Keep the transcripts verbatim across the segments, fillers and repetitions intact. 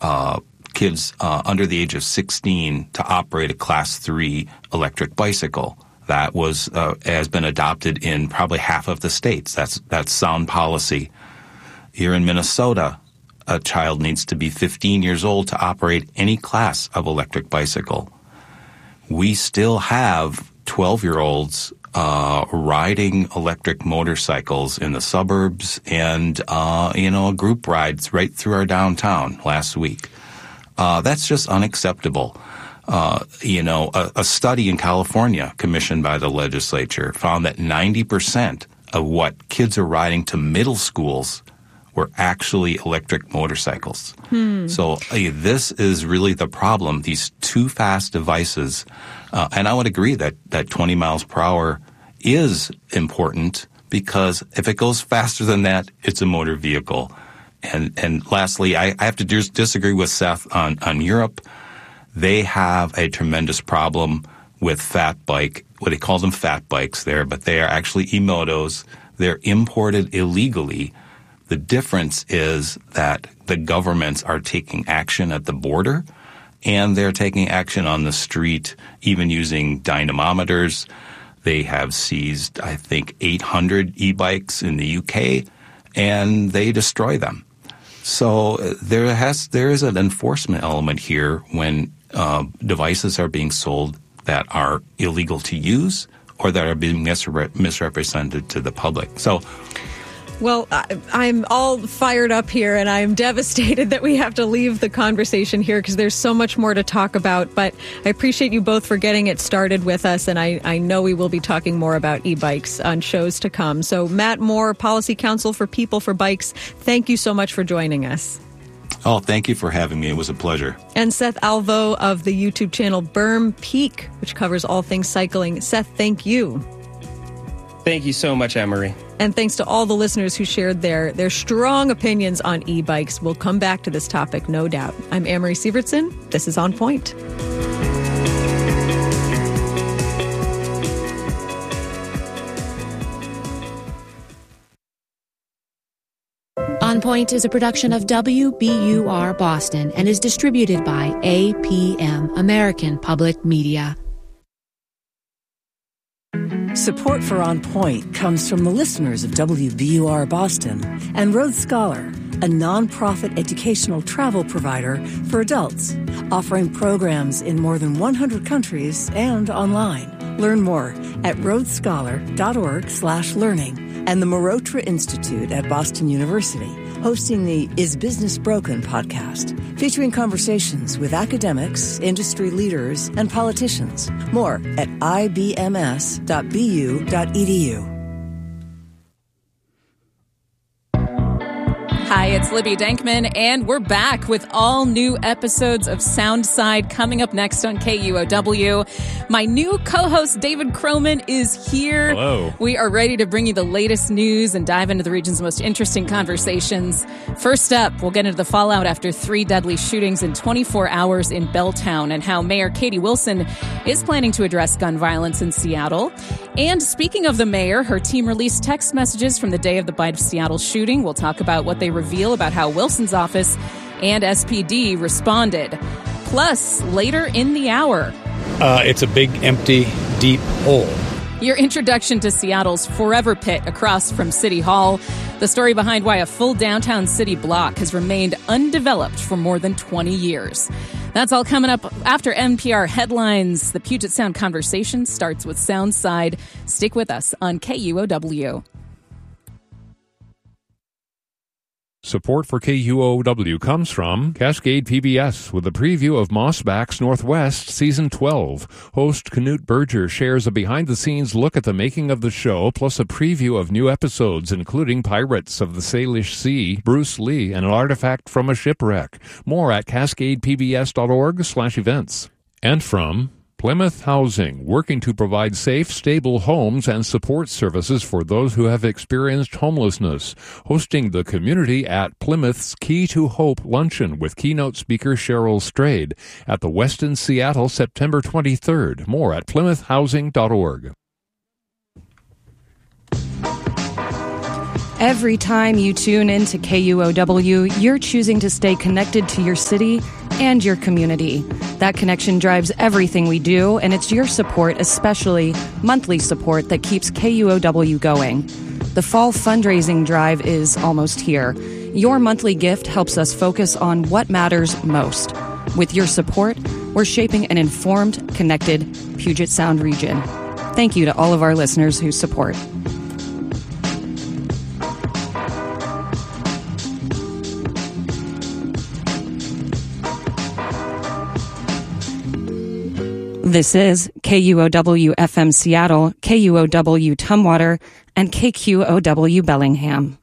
uh, kids uh, under the age of sixteen to operate a Class three electric bicycle. That was uh, has been adopted in probably half of the states. That's that's sound policy. Here in Minnesota, a child needs to be fifteen years old to operate any class of electric bicycle. We still have twelve-year-olds uh, riding electric motorcycles in the suburbs and, uh, you know, group rides right through our downtown last week. Uh, that's just unacceptable. Uh, you know, a, a study in California commissioned by the legislature found that ninety percent of what kids are riding to middle schools were actually electric motorcycles. Hmm. So uh, this is really the problem, these too fast devices. Uh, and I would agree that, that twenty miles per hour is important because if it goes faster than that, it's a motor vehicle. And and lastly, I, I have to dis- disagree with Seth on, on Europe. They have a tremendous problem with fat bike, what he calls them fat bikes there, but they are actually e-motos. They're imported illegally. The difference is that the governments are taking action at the border, and they're taking action on the street, even using dynamometers. They have seized, I think, eight hundred e-bikes in the U K, and they destroy them. So there has there is an enforcement element here when uh, devices are being sold that are illegal to use or that are being misre- misrepresented to the public. So. Well, I, I'm all fired up here, and I'm devastated that we have to leave the conversation here because there's so much more to talk about. But I appreciate you both for getting it started with us, and I, I know we will be talking more about e-bikes on shows to come. So Matt Moore, Policy Counsel for People for Bikes, thank you so much for joining us. Oh, thank you for having me. It was a pleasure. And Seth Alvo of the YouTube channel Berm Peak, which covers all things cycling. Seth, thank you. Thank you so much, Anne-Marie. And thanks to all the listeners who shared their, their strong opinions on e-bikes. We'll come back to this topic, no doubt. I'm Anne-Marie Sievertson. This is On Point. On Point is a production of W B U R Boston and is distributed by A P M, American Public Media. Support for On Point comes from the listeners of W B U R Boston and Road Scholar, a nonprofit educational travel provider for adults, offering programs in more than one hundred countries and online. Learn more at roadscholar.org slash learning. And the Marotra Institute at Boston University, hosting the Is Business Broken podcast, featuring conversations with academics, industry leaders, and politicians. More at I B M S dot B U dot E D U. Hi, it's Libby Denkman, and we're back with all new episodes of Soundside coming up next on K U O W. My new co-host, David Croman, is here. Hello. We are ready to bring you the latest news and dive into the region's most interesting conversations. First up, we'll get into the fallout after three deadly shootings in twenty-four hours in Belltown and how Mayor Katie Wilson is planning to address gun violence in Seattle. And speaking of the mayor, her team released text messages from the day of the Bite of Seattle shooting. We'll talk about what they reveal about how Wilson's office and S P D responded. Plus, later in the hour, Uh, it's a big, empty, deep hole. your introduction to Seattle's Forever Pit across from City Hall, the story behind why a full downtown city block has remained undeveloped for more than twenty years. That's all coming up after N P R headlines. The Puget Sound conversation starts with Soundside. Stick with us on K U O W. Support for K U O W comes from Cascade P B S with a preview of Mossbacks Northwest Season twelve. Host Knut Berger shares a behind-the-scenes look at the making of the show, plus a preview of new episodes, including Pirates of the Salish Sea, Bruce Lee, and an artifact from a shipwreck. More at cascadepbs.org slash events. And from Plymouth Housing, working to provide safe, stable homes and support services for those who have experienced homelessness. Hosting the community at Plymouth's Key to Hope Luncheon with keynote speaker Cheryl Strayed at the Westin Seattle, September twenty-third. More at plymouth housing dot org. Every time you tune in to K U O W, you're choosing to stay connected to your city and your community. That connection drives everything we do, and it's your support, especially monthly support, that keeps K U O W going. The fall fundraising drive is almost here. Your monthly gift helps us focus on what matters most. With your support, we're shaping an informed, connected Puget Sound region. Thank you to all of our listeners who support. This is K U O W F M Seattle, K U O W Tumwater, and K Q O W Bellingham.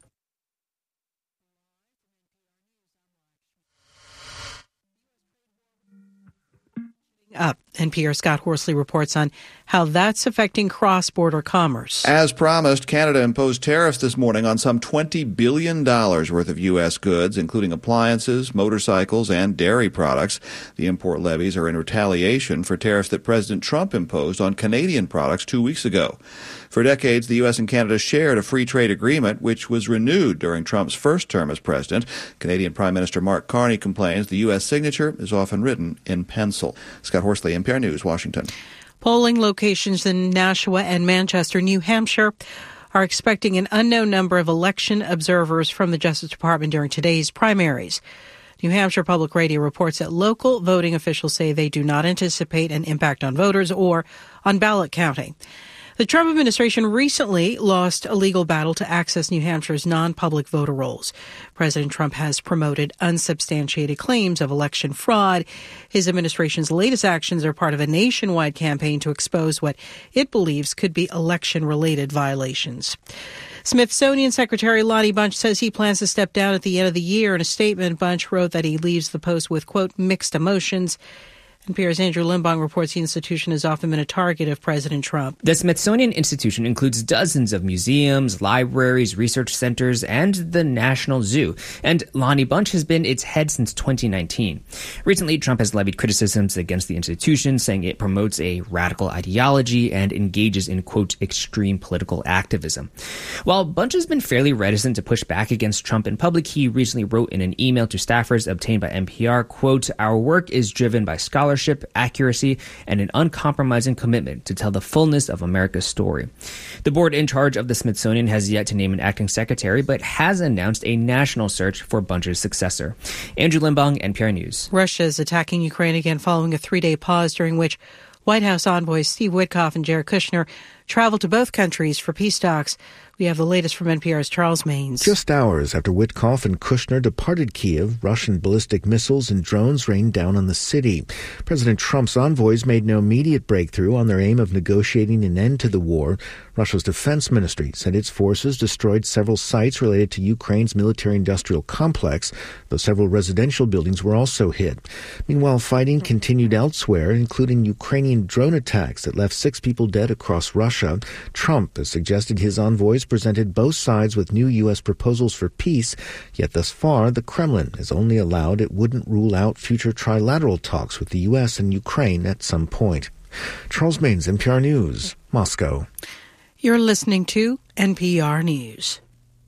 Up. N P R Scott Horsley reports on how that's affecting cross-border commerce. As promised, Canada imposed tariffs this morning on some twenty billion dollars worth of U S goods, including appliances, motorcycles, and dairy products. The import levies are in retaliation for tariffs that President Trump imposed on Canadian products two weeks ago. For decades, the U S and Canada shared a free trade agreement, which was renewed during Trump's first term as president. Canadian Prime Minister Mark Carney complains the U S signature is often written in pencil. Scott Horsley, N P R News, Washington. Polling locations in Nashua and Manchester, New Hampshire, are expecting an unknown number of election observers from the Justice Department during today's primaries. New Hampshire Public Radio reports that local voting officials say they do not anticipate an impact on voters or on ballot counting. The Trump administration recently lost a legal battle to access New Hampshire's non-public voter rolls. President Trump has promoted unsubstantiated claims of election fraud. His administration's latest actions are part of a nationwide campaign to expose what it believes could be election-related violations. Smithsonian Secretary Lonnie Bunch says he plans to step down at the end of the year. In a statement, Bunch wrote that he leaves the post with, quote, mixed emotions. N P R's Andrew Limbong reports the institution has often been a target of President Trump. The Smithsonian Institution includes dozens of museums, libraries, research centers, and the National Zoo. And Lonnie Bunch has been its head since twenty nineteen. Recently, Trump has levied criticisms against the institution, saying it promotes a radical ideology and engages in, quote, extreme political activism. While Bunch has been fairly reticent to push back against Trump in public, he recently wrote in an email to staffers obtained by N P R, quote, our work is driven by scholarship, accuracy, and an uncompromising commitment to tell the fullness of America's story. The board in charge of the Smithsonian has yet to name an acting secretary, but has announced a national search for Bunch's successor. Andrew Limbong, N P R News. Russia is attacking Ukraine again following a three-day pause during which White House envoys Steve Witkoff and Jared Kushner traveled to both countries for peace talks. We have the latest from N P R's Charles Maines. Just hours after Witkoff and Kushner departed Kiev, Russian ballistic missiles and drones rained down on the city. President Trump's envoys made no immediate breakthrough on their aim of negotiating an end to the war. Russia's defense ministry said its forces destroyed several sites related to Ukraine's military-industrial complex, though several residential buildings were also hit. Meanwhile, fighting continued elsewhere, including Ukrainian drone attacks that left six people dead across Russia. Trump has suggested his envoys presented both sides with new U S proposals for peace, yet thus far the Kremlin has only allowed it wouldn't rule out future trilateral talks with the U S and Ukraine at some point. Charles Maines, N P R News, Moscow. You're listening to N P R News.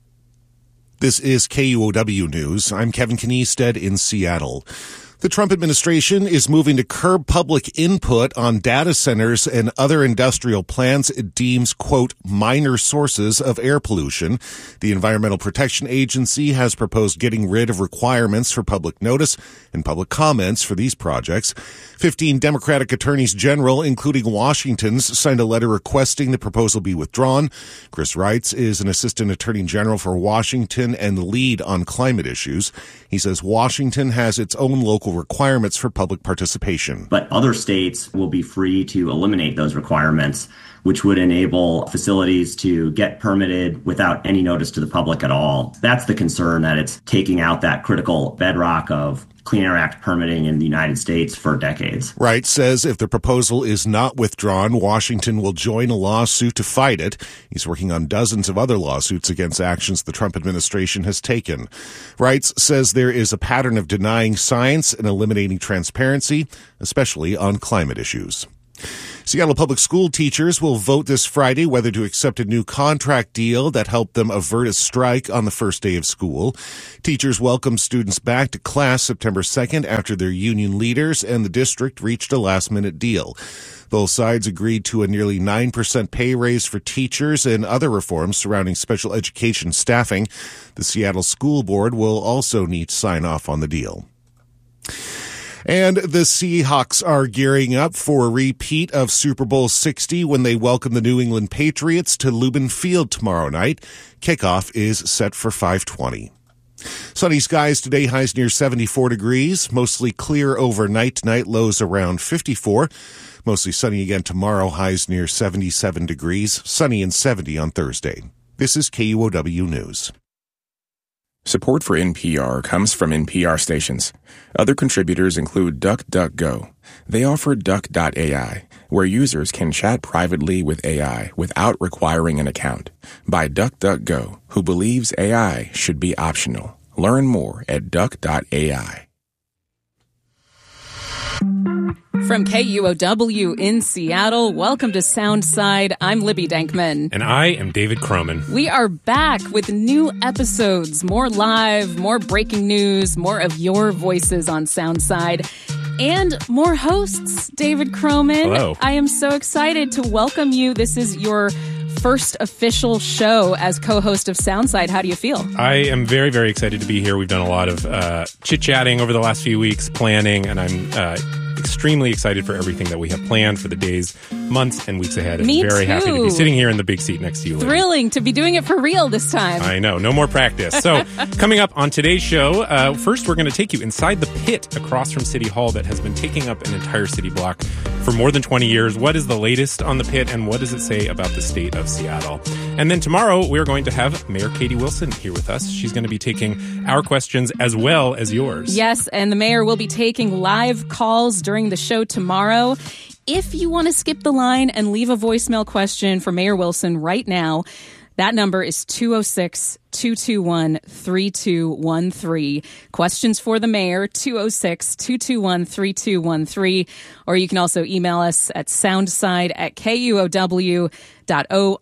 This is K U O W News. I'm Kevin Kniested in Seattle. The Trump administration is moving to curb public input on data centers and other industrial plants it deems, quote, minor sources of air pollution. The Environmental Protection Agency has proposed getting rid of requirements for public notice and public comments for these projects. Fifteen Democratic attorneys general, including Washington's, signed a letter requesting the proposal be withdrawn. Chris Reitz is an assistant attorney general for Washington and the lead on climate issues. He says Washington has its own local requirements for public participation. But other states will be free to eliminate those requirements, which would enable facilities to get permitted without any notice to the public at all. That's the concern, that it's taking out that critical bedrock of Clean Air Act permitting in the United States for decades. Wright says if the proposal is not withdrawn, Washington will join a lawsuit to fight it. He's working on dozens of other lawsuits against actions the Trump administration has taken. Wright says there is a pattern of denying science and eliminating transparency, especially on climate issues. Seattle Public School teachers will vote this Friday whether to accept a new contract deal that helped them avert a strike on the first day of school. Teachers welcome students back to class September second after their union leaders and the district reached a last-minute deal. Both sides agreed to a nearly nine percent pay raise for teachers and other reforms surrounding special education staffing. The Seattle School Board will also need to sign off on the deal. And the Seahawks are gearing up for a repeat of Super Bowl sixty when they welcome the New England Patriots to Lumen Field tomorrow night. Kickoff is set for five twenty. Sunny skies today, highs near seventy-four degrees. Mostly clear overnight tonight, lows around fifty-four. Mostly sunny again tomorrow, highs near seventy-seven degrees. Sunny and seventy on Thursday. This is K U O W News. Support for N P R comes from N P R stations. Other contributors include DuckDuckGo. They offer Duck dot A I, where users can chat privately with A I without requiring an account. By DuckDuckGo, who believes A I should be optional. Learn more at Duck dot A I. From K U O W in Seattle, welcome to Soundside. I'm Libby Dankman. And I am David Croman. We are back with new episodes, more live, more breaking news, more of your voices on Soundside, and more hosts. David Croman. Hello. I am so excited to welcome you. This is your first official show as co-host of Soundside. How do you feel? I am very, very excited to be here. We've done a lot of uh, chit-chatting over the last few weeks, planning, and I'm uh, extremely excited for everything that we have planned for the days, months, and weeks ahead. Me I'm very too. happy to be sitting here in the big seat next to you, Libby. Thrilling to be doing it for real this time. I know. No more practice. So coming up on today's show, uh, first we're going to take you inside the pit across from City Hall that has been taking up an entire city block for more than twenty years. What is the latest on the pit, and what does it say about the state of Seattle? And then tomorrow, we're going to have Mayor Katie Wilson here with us. She's going to be taking our questions as well as yours. Yes, and the mayor will be taking live calls during the show tomorrow. If you want to skip the line and leave a voicemail question for Mayor Wilson right now, that number is two oh six, two two one, three two one three. Questions for the mayor, two oh six, two two one, three two one three. Or you can also email us at soundside at K U O W dot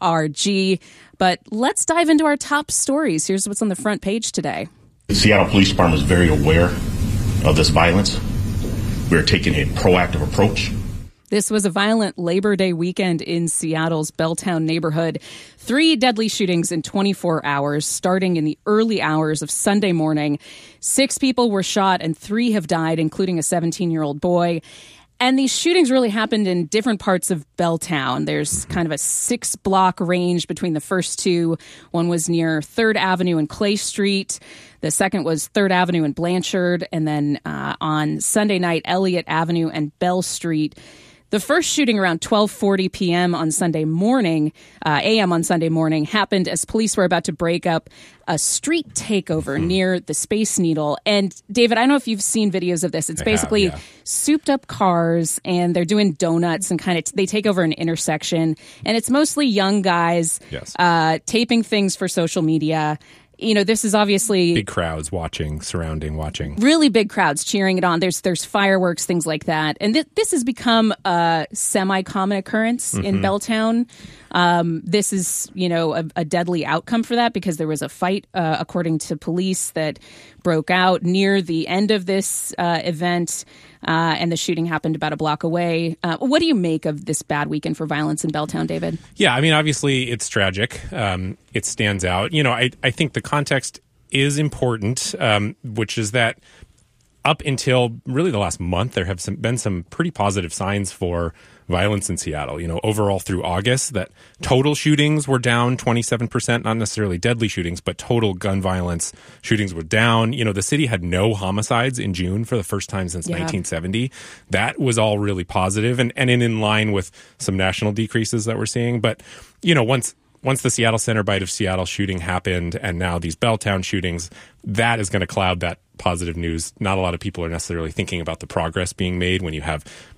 org. But let's dive into our top stories. Here's what's on the front page today. The Seattle Police Department is very aware of this violence. We're taking a proactive approach. This was a violent Labor Day weekend in Seattle's Belltown neighborhood. Three deadly shootings in twenty-four hours, starting in the early hours of Sunday morning. Six people were shot and three have died, including a seventeen-year-old boy. And these shootings really happened in different parts of Belltown. There's kind of a six-block range between the first two. One was near third Avenue and Clay Street. The second was third Avenue and Blanchard. And then uh, on Sunday night, Elliott Avenue and Bell Street. The first shooting around twelve forty p.m. on Sunday morning, uh, a m on Sunday morning, happened as police were about to break up a street takeover near the Space Needle. And David, I don't know if you've seen videos of this. It's I basically have, yeah. souped up cars, and they're doing donuts and kind of they take over an intersection. And it's mostly young guys yes. uh, taping things for social media. You know, this is obviously big crowds watching, surrounding, watching. Really big crowds cheering it on. There's there's fireworks, things like that. And th- this has become a semi-common occurrence mm-hmm. in Belltown. Um, this is, you know, a, a deadly outcome for that because there was a fight, uh, according to police, that broke out near the end of this uh, event. Uh, and the shooting happened about a block away. Uh, what do you make of this bad weekend for violence in Belltown, David? Yeah, I mean, obviously it's tragic. Um, it stands out. You know, I, I think the context is important, um, which is that up until really the last month, there have some, been some pretty positive signs for violence in Seattle. You know, overall through August, that total shootings were down twenty-seven percent, not necessarily deadly shootings, but total gun violence shootings were down. You know, the city had no homicides in June for the first time since yeah. nineteen seventy. That was all really positive and, and in, in line with some national decreases that we're seeing. But, you know, once Once the Seattle Center Bite of Seattle shooting happened and now these Belltown shootings, that is going to cloud that positive news. Not a lot of people are necessarily thinking about the progress being made when you have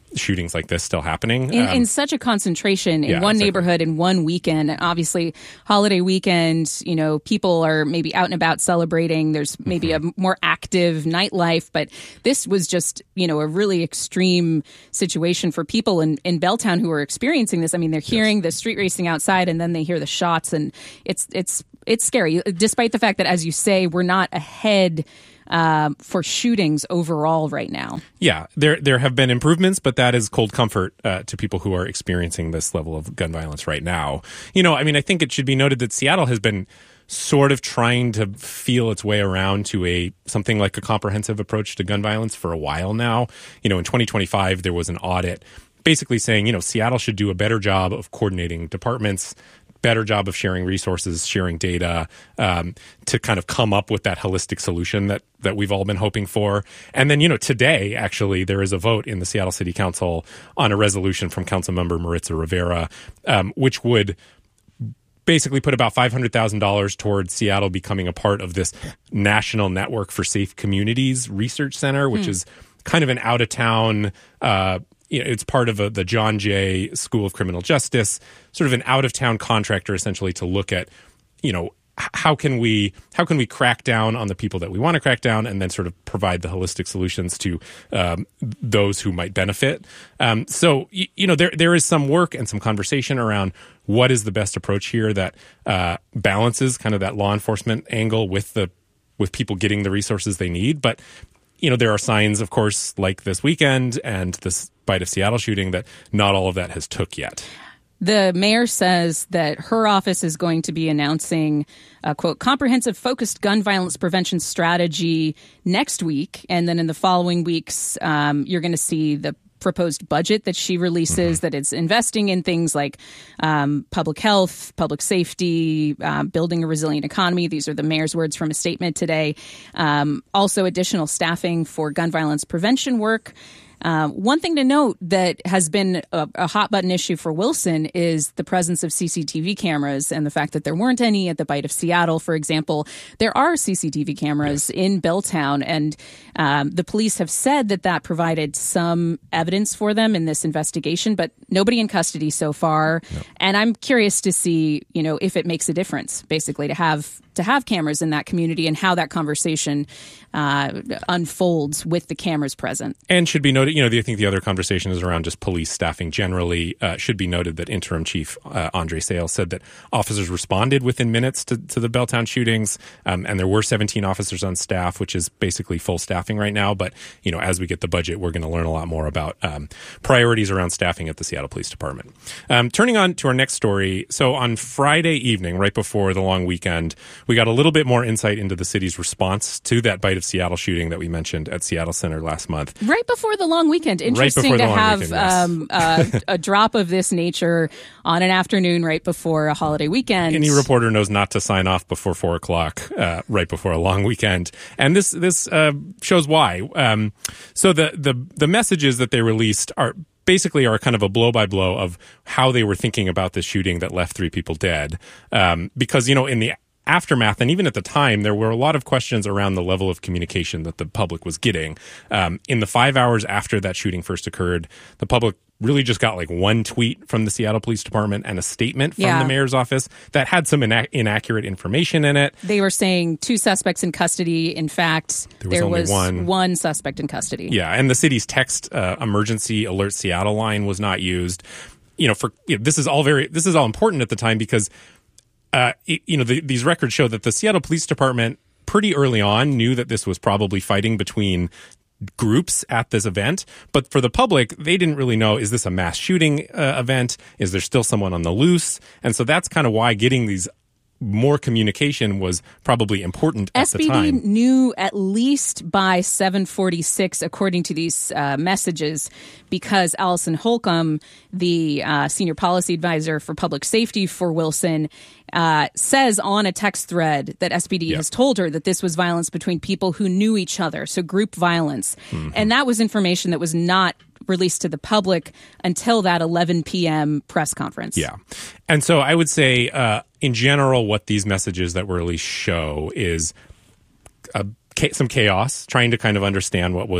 shootings like this still happening. In, um, in such a concentration in yeah, one exactly. neighborhood in one weekend, and obviously holiday weekend, you know, people are maybe out and about celebrating. There's maybe mm-hmm. a more active nightlife, but this was just, you know, a really extreme situation for people in, in Belltown who are experiencing this. I mean, they're hearing yes. the street racing outside, and then they hear the shots, and it's it's it's scary, despite the fact that, as you say, we're not ahead Um, for shootings overall right now. Yeah, there there have been improvements, but that is cold comfort uh, to people who are experiencing this level of gun violence right now. You know, I mean, I think it should be noted that Seattle has been sort of trying to feel its way around to a something like a comprehensive approach to gun violence for a while now. You know, in twenty twenty-five, there was an audit basically saying, you know, Seattle should do a better job of coordinating departments, better job of sharing resources, sharing data, um, to kind of come up with that holistic solution that that we've all been hoping for. And then, you know, today, actually, there is a vote in the Seattle City Council on a resolution from Councilmember Maritza Rivera, um, which would basically put about five hundred thousand dollars towards Seattle becoming a part of this National Network for Safe Communities Research Center, which hmm. is kind of an out-of-town uh You know, it's part of a, the John Jay School of Criminal Justice, sort of an out-of-town contractor, essentially, to look at, you know, how can we how can we crack down on the people that we want to crack down, and then sort of provide the holistic solutions to um, those who might benefit. Um, so, you, you know, there there is some work and some conversation around what is the best approach here that uh, balances kind of that law enforcement angle with the with people getting the resources they need, but. You know, there are signs, of course, like this weekend and this Bite of Seattle shooting, that not all of that has took yet. The mayor says that her office is going to be announcing a, quote, comprehensive focused gun violence prevention strategy next week. And then in the following weeks, um, you're going to see the proposed budget that she releases, mm-hmm. that it's investing in things like um, public health, public safety, um, building a resilient economy. These are the mayor's words from a statement today. Um, also, additional staffing for gun violence prevention work. Uh, one thing to note that has been a, a hot button issue for Wilson is the presence of C C T V cameras and the fact that there weren't any at the Bite of Seattle, for example. There are C C T V cameras yeah. in Belltown, and um, the police have said that that provided some evidence for them in this investigation, but nobody in custody so far. No. And I'm curious to see, you know, if it makes a difference, basically, to have to have cameras in that community and how that conversation uh, unfolds with the cameras present. And should be noted, you know, the, I think the other conversation is around just police staffing generally. Uh, should be noted that Interim Chief uh, Andre Sales said that officers responded within minutes to, to the Belltown shootings, um, and there were seventeen officers on staff, which is basically full staffing right now. But, you know, as we get the budget, we're going to learn a lot more about um, priorities around staffing at the Seattle Police Department. Um, turning on to our next story. So on Friday evening, right before the long weekend, we got a little bit more insight into the city's response to that Bite of Seattle shooting that we mentioned at Seattle Center last month. Right before the long weekend. Interesting right to have weekend, yes. um, uh, a drop of this nature on an afternoon right before a holiday weekend. Any reporter knows not to sign off before four o'clock, uh, right before a long weekend. And this this uh, shows why. Um, so the, the the messages that they released are basically are kind of a blow-by-blow of how they were thinking about this shooting that left three people dead. Um, because, you know, in the aftermath, and even at the time, there were a lot of questions around the level of communication that the public was getting. Um, in the five hours after that shooting first occurred, the public really just got like one tweet from the Seattle Police Department and a statement from yeah. the mayor's office that had some ina- inaccurate information in it. They were saying two suspects in custody. In fact, there was, there only was one. one suspect in custody. Yeah, and the city's text uh, emergency alert Seattle line was not used. You know, for you know, this is all very this is all important at the time because Uh, you know, the, these records show that the Seattle Police Department pretty early on knew that this was probably fighting between groups at this event. But for the public, they didn't really know, is this a mass shooting uh, event? Is there still someone on the loose? And so that's kind of why getting these more communication was probably important at S B D the time. knew at least by seven forty-six, according to these uh, messages, because Allison Holcomb, the uh, senior policy advisor for public safety for Wilson, uh, says on a text thread that S B D yeah. has told her that this was violence between people who knew each other, so group violence. Mm-hmm. And that was information that was not released to the public until that eleven p.m. press conference. Yeah. And so I would say, uh, in general, what these messages that were released show is uh, some chaos, trying to kind of understand what was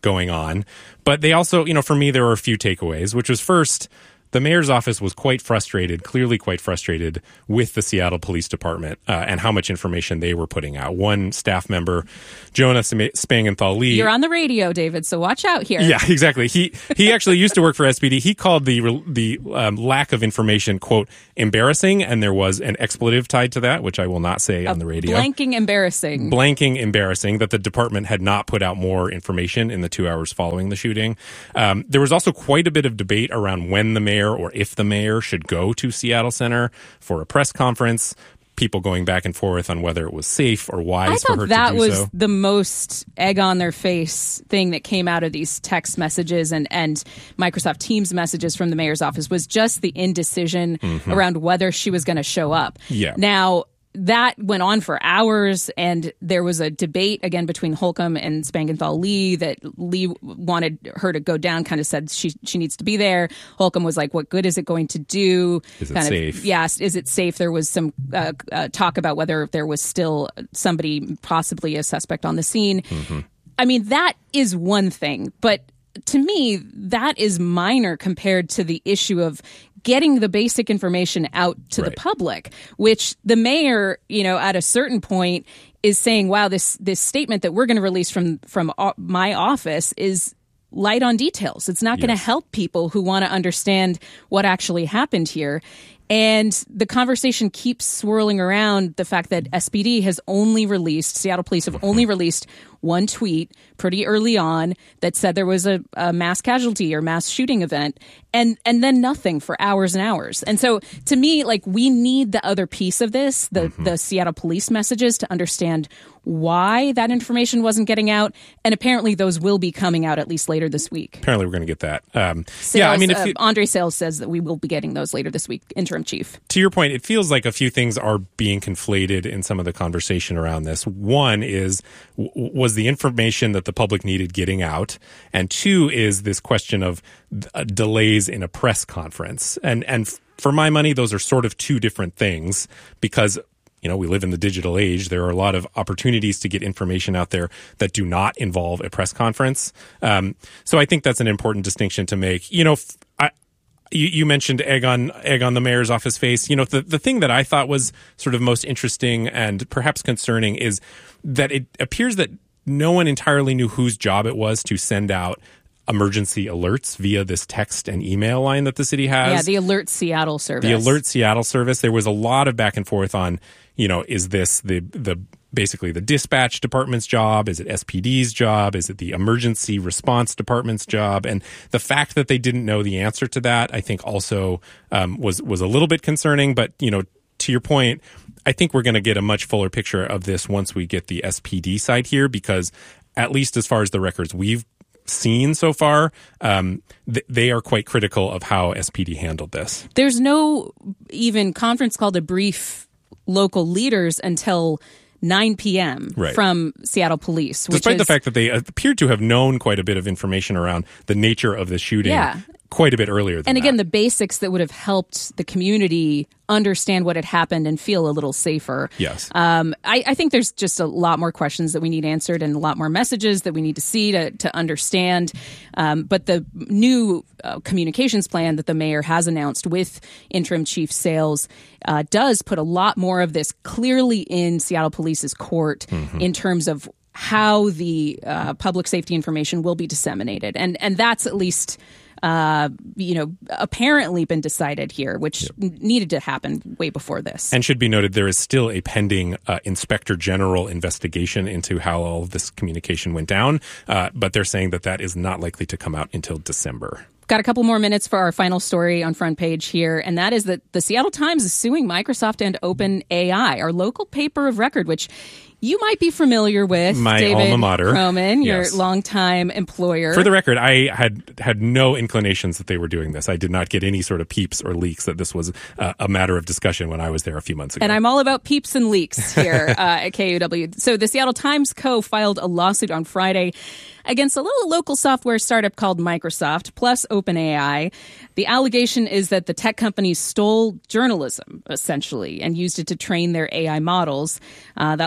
going on. But they also, you know, for me, there were a few takeaways, which was first, the mayor's office was quite frustrated, clearly quite frustrated with the Seattle Police Department uh, and how much information they were putting out. One staff member, Jonah Spangenthal Lee. You're on the radio, David, so watch out here. Yeah, exactly. He he actually used to work for S P D. He called the the um, lack of information, quote, embarrassing, and there was an expletive tied to that, which I will not say on the radio. Blanking embarrassing. Blanking embarrassing that the department had not put out more information in the two hours following the shooting. Um, there was also quite a bit of debate around when the mayor or if the mayor should go to Seattle Center for a press conference. People going back and forth on whether it was safe or wise I for her thought that to do was so. the most egg on their face thing that came out of these text messages and, and Microsoft Teams messages from the mayor's office was just the indecision Mhm. around whether she was going to show up. Yeah. Now, that went on for hours, and there was a debate again between Holcomb and Spangenthal Lee that Lee wanted her to go down, kind of said she she needs to be there. Holcomb was like, what good is it going to do? Is it kind safe? Of, yes, is it safe? There was some uh, uh, talk about whether there was still somebody, possibly a suspect on the scene. Mm-hmm. I mean, that is one thing, but to me, that is minor compared to the issue of getting the basic information out to Right. the public, which the mayor, you know, at a certain point is saying, wow, this this statement that we're going to release from from o- my office is light on details. It's not going to Yes. help people who want to understand what actually happened here. And the conversation keeps swirling around the fact that S P D has only released, Seattle Police have only released one tweet pretty early on that said there was a, a mass casualty or mass shooting event, and and then nothing for hours and hours. And so to me, like, we need the other piece of this, the, Mm-hmm. the Seattle Police messages, to understand why that information wasn't getting out. And apparently those will be coming out at least later this week. Apparently, we're going to get that. Um, Sales, yeah, I mean, if uh, you, Andre Sales says that we will be getting those later this week, interim chief. to your point, it feels like a few things are being conflated in some of the conversation around this. One is, w- was the information that the public needed getting out? And two is this question of uh, delays in a press conference. And, and f- for my money, those are sort of two different things because, you know, we live in the digital age. There are a lot of opportunities to get information out there that do not involve a press conference. Um, so I think that's an important distinction to make. You know, f- I, You, you mentioned egg on egg on the mayor's office face. You know, the, the thing that I thought was sort of most interesting and perhaps concerning is that it appears that no one entirely knew whose job it was to send out emergency alerts via this text and email line that the city has. Yeah, the Alert Seattle service. The Alert Seattle service. There was a lot of back and forth on, you know, is this the the basically the dispatch department's job? Is it S P D's job? Is it the emergency response department's job? And the fact that they didn't know the answer to that, I think also um, was was a little bit concerning. But, you know, to your point, I think we're going to get a much fuller picture of this once we get the S P D side here, because at least as far as the records we've seen so far, um, th- they are quite critical of how S P D handled this. There's no even conference call to brief local leaders until nine p.m. Right. from Seattle Police. Which Despite is, the fact that they appear to have known quite a bit of information around the nature of the shooting Yeah. quite a bit earlier than and again, that. the basics that would have helped the community understand what had happened and feel a little safer. Yes. Um, I, I think there's just a lot more questions that we need answered and a lot more messages that we need to see to, to understand. Um, but the new uh, communications plan that the mayor has announced with interim chief Sales uh, does put a lot more of this clearly in Seattle Police's court Mm-hmm. in terms of how the uh, public safety information will be disseminated. And, and that's at least... Uh, you know, apparently been decided here, which yep. n- needed to happen way before this. And should be noted, there is still a pending uh, Inspector General investigation into how all of this communication went down, uh, but they're saying that that is not likely to come out until December. Got a couple more minutes for our final story on front page here, and that is that the Seattle Times is suing Microsoft and OpenAI, our local paper of record, which you might be familiar with, My David alma mater. Croman, your Yes. longtime employer. For the record, I had had no inclinations that they were doing this. I did not get any sort of peeps or leaks that this was uh, a matter of discussion when I was there a few months ago. And I'm all about peeps and leaks here uh, at K U W. So the Seattle Times Co. filed a lawsuit on Friday against a little local software startup called Microsoft, plus OpenAI. The allegation is that the tech company stole journalism, essentially, and used it to train their A I models. Uh, that lawsuit was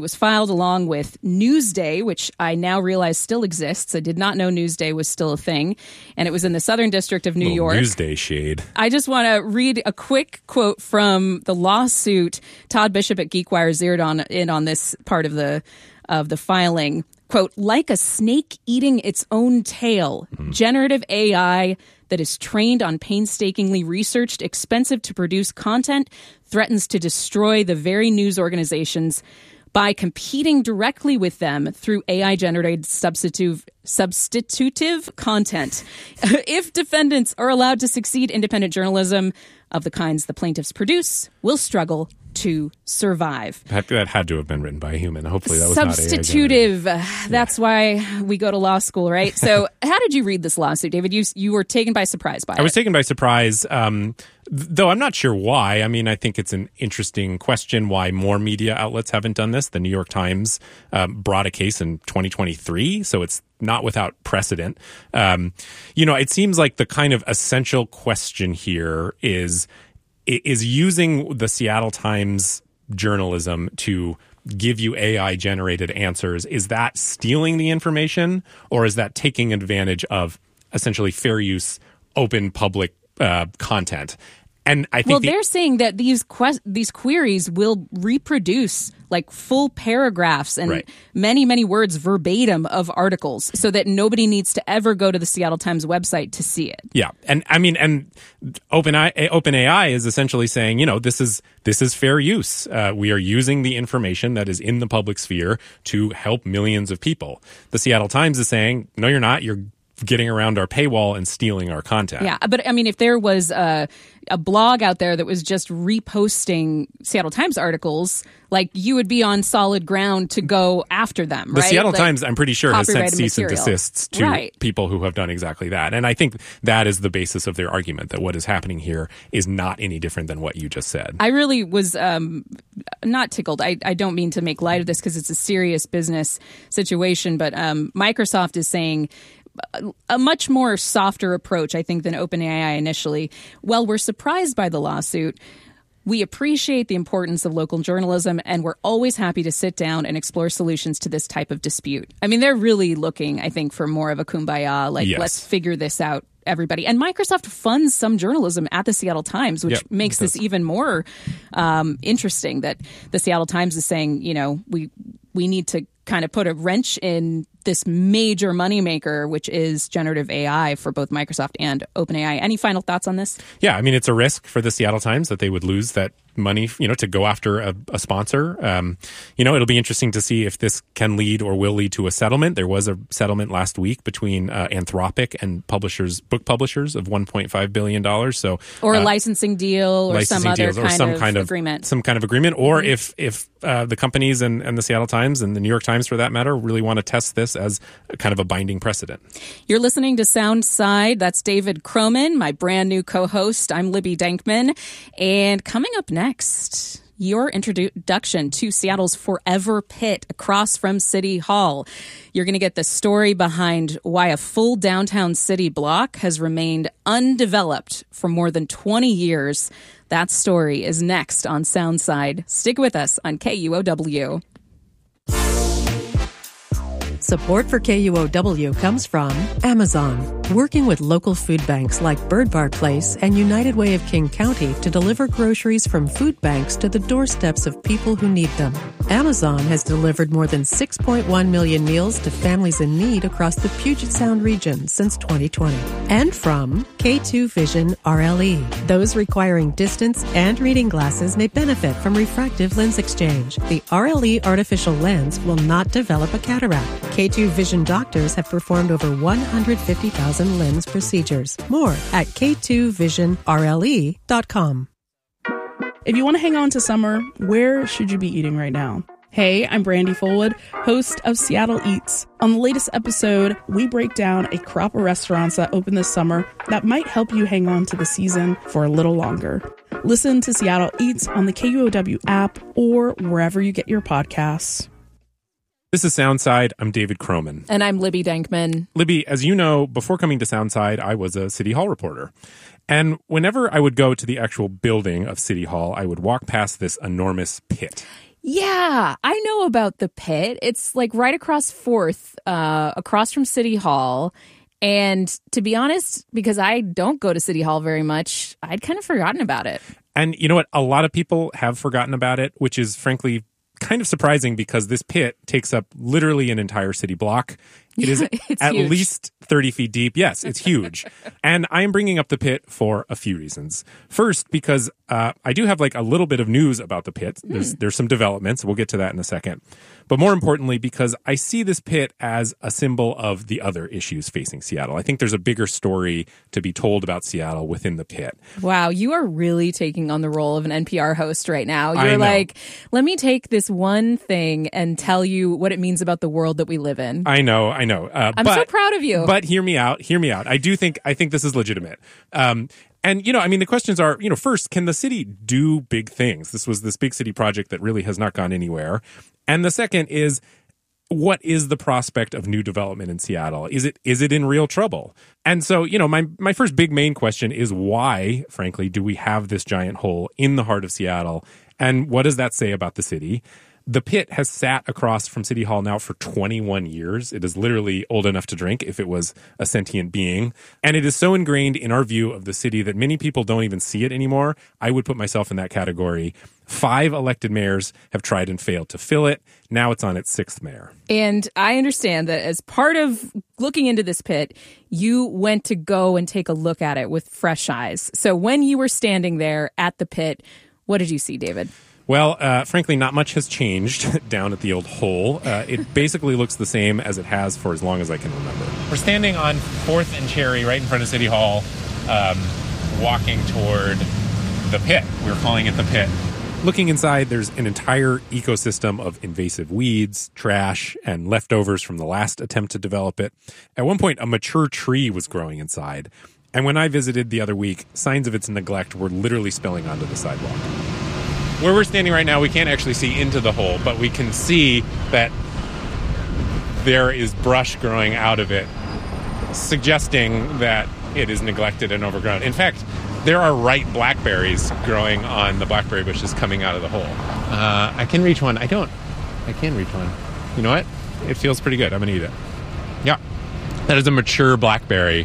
was filed along with Newsday, which I now realize still exists. I did not know Newsday was still a thing. And it was in the Southern District of New Little York. Newsday shade. I just want to read a quick quote from the lawsuit. Todd Bishop at GeekWire zeroed on in on this part of the of the filing. Quote, like a snake eating its own tail, mm-hmm. generative A I that is trained on painstakingly researched, expensive to produce content threatens to destroy the very news organizations by competing directly with them through A I-generated substitutive, substitutive content. If defendants are allowed to succeed, independent journalism of the kinds the plaintiffs produce will struggle to survive. That, that had to have been written by a human. Hopefully that was Substitutive. not A I. That's yeah. why we go to law school, right? So how did you read this lawsuit, David? You you were taken by surprise by it. I was taken by surprise, um, though I'm not sure why. I mean, I think it's an interesting question why more media outlets haven't done this. The New York Times um, brought a case in twenty twenty-three, so it's not without precedent. Um, you know, it seems like the kind of essential question here is is using the Seattle Times journalism to give you A I-generated answers. Is that stealing the information, or is that taking advantage of essentially fair use, open public uh, content? And I think well, the, they're saying that these que- these queries will reproduce like full paragraphs and right. many, many words verbatim of articles so that nobody needs to ever go to the Seattle Times website to see it. Yeah. And I mean, and OpenAI, OpenAI is essentially saying, you know, this is this is fair use. Uh, we are using the information that is in the public sphere to help millions of people. The Seattle Times is saying, no, you're not. You're getting around our paywall and stealing our content. Yeah, but I mean, if there was a, a blog out there that was just reposting Seattle Times articles, like you would be on solid ground to go after them, the right? Seattle like, Times, I'm pretty sure, has sent cease material. and desists to right. people who have done exactly that. And I think that is the basis of their argument, that what is happening here is not any different than what you just said. I really was um, not tickled. I, I don't mean to make light of this because it's a serious business situation, but um, Microsoft is saying a much more softer approach, I think, than OpenAI initially. While we're surprised by the lawsuit, we appreciate the importance of local journalism, and we're always happy to sit down and explore solutions to this type of dispute. I mean, they're really looking, I think, for more of a kumbaya, like, yes. let's figure this out, everybody. And Microsoft funds some journalism at the Seattle Times, which yep, makes this even more um, interesting, that the Seattle Times is saying, you know, we we need to kind of put a wrench in this major moneymaker, which is generative A I for both Microsoft and OpenAI. Any final thoughts on this? Yeah, I mean, it's a risk for the Seattle Times that they would lose that money, you know, to go after a, a sponsor. Um, you know, it'll be interesting to see if this can lead or will lead to a settlement. There was a settlement last week between uh, Anthropic and publishers, book publishers, of one point five billion dollars. So, or a uh, licensing deal, or licensing some other deals, kind, or some of kind of agreement. Some kind of agreement. Or Mm-hmm. if if uh, the companies and, and the Seattle Times and the New York Times, for that matter, really want to test this as a kind of a binding precedent. You're listening to Soundside. That's David Croman, my brand new co-host. I'm Libby Dankman. And coming up next, your introduction to Seattle's Forever Pit across from City Hall. You're going to get the story behind why a full downtown city block has remained undeveloped for more than twenty years. That story is next on Soundside. Stick with us on K U O W. Support for K U O W comes from Amazon, working with local food banks like Bird Bar Place and United Way of King County to deliver groceries from food banks to the doorsteps of people who need them. Amazon has delivered more than six point one million meals to families in need across the Puget Sound region since twenty twenty. And from K two Vision R L E. Those requiring distance and reading glasses may benefit from refractive lens exchange. The R L E artificial lens will not develop a cataract. K two Vision doctors have performed over one hundred fifty thousand lens procedures. More at K two vision R L E dot com. If you want to hang on to summer, where should you be eating right now? Hey, I'm Brandy Fullwood, host of Seattle Eats. On the latest episode, we break down a crop of restaurants that open this summer that might help you hang on to the season for a little longer. Listen to Seattle Eats on the K U O W app or wherever you get your podcasts. This is Soundside. I'm David Croman. And I'm Libby Dankman. Libby, as you know, before coming to Soundside, I was a City Hall reporter. And whenever I would go to the actual building of City Hall, I would walk past this enormous pit. Yeah, I know about the pit. It's like right across fourth, uh, across from City Hall. And to be honest, because I don't go to City Hall very much, I'd kind of forgotten about it. And you know what? A lot of people have forgotten about it, which is frankly kind of surprising because this pit takes up literally an entire city block. It is at huge. least thirty feet deep. Yes, it's huge. And I am bringing up the pit for a few reasons. First, because uh, I do have like a little bit of news about the pit. There's, there's some developments. We'll get to that in a second. But more importantly, because I see this pit as a symbol of the other issues facing Seattle. I think there's a bigger story to be told about Seattle within the pit. Wow, you are really taking on the role of an N P R host right now. You're I know. like, let me take this one thing and tell you what it means about the world that we live in. I know, I know. Uh, I'm but, so proud of you. But hear me out. Hear me out. I do think I think this is legitimate. Um, and you know, I mean, the questions are, you know, first, can the city do big things? This was this big city project that really has not gone anywhere. And the second is, what is the prospect of new development in Seattle? Is it is it in real trouble? And so, you know, my my first big main question is why, frankly, do we have this giant hole in the heart of Seattle? And what does that say about the city? The pit has sat across from City Hall now for twenty-one years. It is literally old enough to drink if it was a sentient being. And it is so ingrained in our view of the city that many people don't even see it anymore. I would put myself in that category. Five elected mayors have tried and failed to fill it. Now it's on its sixth mayor. And I understand that as part of looking into this pit, you went to go and take a look at it with fresh eyes. So when you were standing there at the pit, what did you see, David? Well, uh, frankly, not much has changed down at the old hole. Uh, it basically looks the same as it has for as long as I can remember. We're standing on fourth and Cherry right in front of City Hall, um, walking toward the pit. We're calling it the pit. Looking inside, there's an entire ecosystem of invasive weeds, trash, and leftovers from the last attempt to develop it. At one point, a mature tree was growing inside. And when I visited the other week, signs of its neglect were literally spilling onto the sidewalk. Where we're standing right now, we can't actually see into the hole, but we can see that there is brush growing out of it, suggesting that it is neglected and overgrown. In fact, there are ripe blackberries growing on the blackberry bushes coming out of the hole. Uh, I can reach one. I don't. I can reach one. You know what? It feels pretty good. I'm going to eat it. Yeah. That is a mature blackberry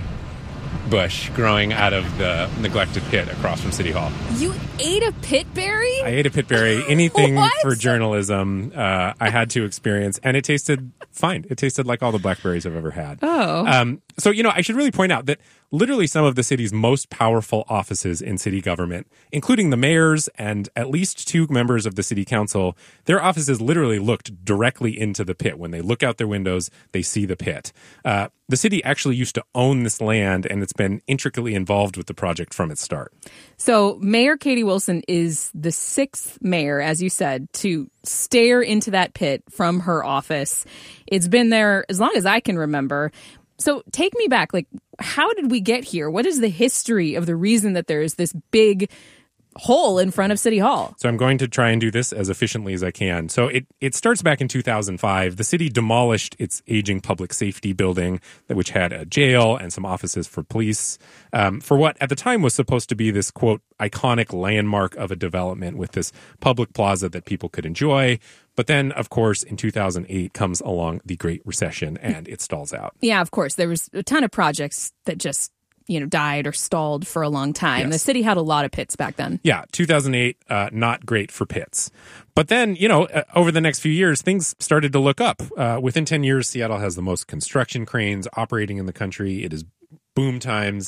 bush growing out of the neglected pit across from City Hall. You ate a pitberry? I ate a pitberry. Anything What? for journalism uh, I had to experience, and it tasted fine. It tasted like all the blackberries I've ever had. Oh. Um, so, you know, I should really point out that literally some of the city's most powerful offices in city government, including the mayors and at least two members of the city council, their offices literally looked directly into the pit. When they look out their windows, they see the pit. Uh, the city actually used to own this land, and it's been intricately involved with the project from its start. So Mayor Katie Wilson is the sixth mayor, as you said, to stare into that pit from her office. It's been there as long as I can remember. So take me back. Like, how did we get here? What is the history of the reason that there is this big hole in front of City Hall? So I'm going to try and do this as efficiently as I can. So it, it starts back in two thousand five. The city demolished its aging public safety building, which had a jail and some offices for police, um, for what at the time was supposed to be this, quote, iconic landmark of a development with this public plaza that people could enjoy. But then, of course, in two thousand eight comes along the Great Recession, and it stalls out. Yeah, of course. There was a ton of projects that just, you know, died or stalled for a long time. Yes. The city had a lot of pits back then. Yeah, two thousand eight, uh, not great for pits. But then, you know, uh, over the next few years, things started to look up. Uh, within ten years, Seattle has the most construction cranes operating in the country. It is boom times.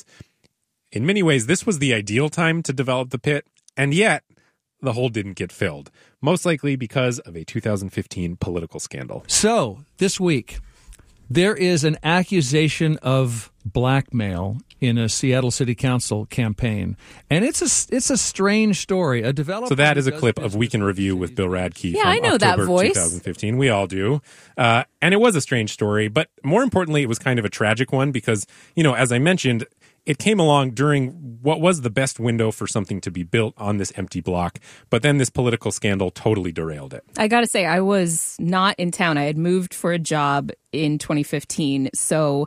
In many ways, this was the ideal time to develop the pit, and yet the hole didn't get filled, most likely because of a two thousand fifteen political scandal. So, this week, there is an accusation of blackmail in a Seattle City Council campaign. And it's a, it's a strange story. A developer. So that is a clip of Week in Review with Bill Radke Yeah, from I know October that voice. twenty fifteen. We all do. Uh, and it was a strange story, but more importantly, it was kind of a tragic one because, you know, as I mentioned, it came along during what was the best window for something to be built on this empty block, but then this political scandal totally derailed it. I got to say, I was not in town. I had moved for a job in twenty fifteen, so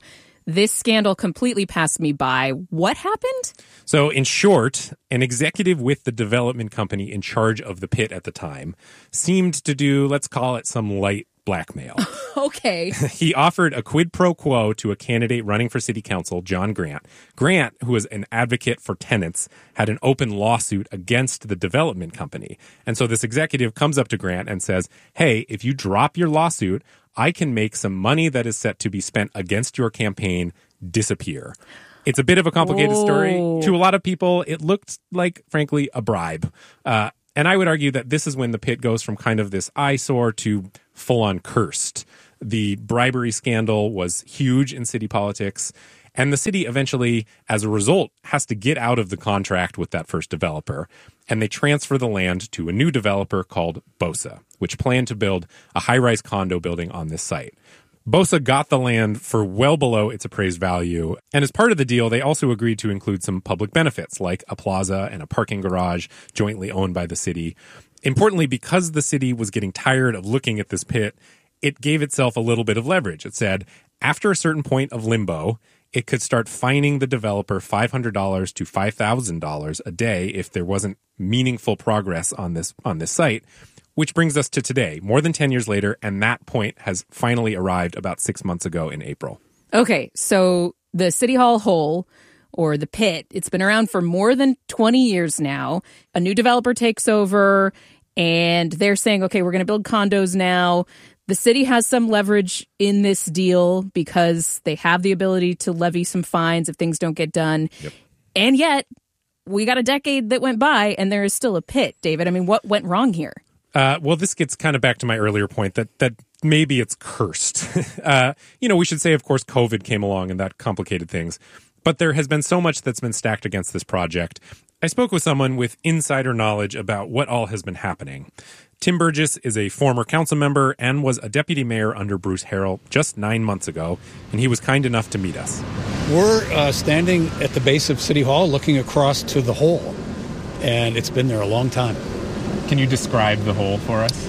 This scandal completely passed me by. What happened? So, in short, an executive with the development company in charge of the pit at the time seemed to do, let's call it, some light blackmail. Okay. He offered a quid pro quo to a candidate running for city council, John Grant. Grant, who was an advocate for tenants, had an open lawsuit against the development company. And so this executive comes up to Grant and says, hey, if you drop your lawsuit, I can make some money that is set to be spent against your campaign disappear. It's a bit of a complicated Whoa. story. To a lot of people, it looked like, frankly, a bribe. Uh, and I would argue that this is when the pit goes from kind of this eyesore to full-on cursed. The bribery scandal was huge in city politics, and the city eventually, as a result, has to get out of the contract with that first developer, and they transfer the land to a new developer called BOSA, which planned to build a high-rise condo building on this site. BOSA got the land for well below its appraised value, and as part of the deal, they also agreed to include some public benefits, like a plaza and a parking garage jointly owned by the city. Importantly, because the city was getting tired of looking at this pit, it gave itself a little bit of leverage. It said, after a certain point of limbo, it could start fining the developer five hundred dollars to five thousand dollars a day if there wasn't meaningful progress on this on this site, which brings us to today, more than ten years later, and that point has finally arrived about six months ago in April. Okay, so the City Hall hole, or the pit, it's been around for more than twenty years now. A new developer takes over, and they're saying, okay, we're going to build condos now. The city has some leverage in this deal because they have the ability to levy some fines if things don't get done. Yep. And yet, we got a decade that went by, and there is still a pit, David. I mean, what went wrong here? Uh, well, this gets kind of back to my earlier point that that maybe it's cursed. uh, you know, we should say, of course, COVID came along and that complicated things. But there has been so much that's been stacked against this project. I spoke with someone with insider knowledge about what all has been happening. Tim Burgess is a former council member and was a deputy mayor under Bruce Harrell just nine months ago, and he was kind enough to meet us. We're uh, standing at the base of City Hall looking across to the hole, and it's been there a long time. Can you describe the hole for us?